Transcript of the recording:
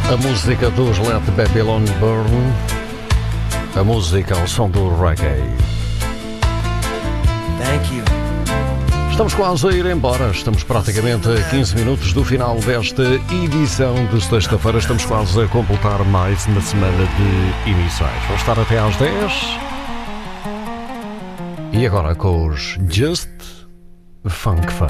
A música dos Let Babylon Burn, a música ao som do reggae. Thank you. Estamos quase a ir embora, estamos praticamente a 15 minutos do final desta edição de sexta-feira. Estamos quase a completar mais uma semana de emissões. Vou estar até às 10. E agora com os Just Funk Fun.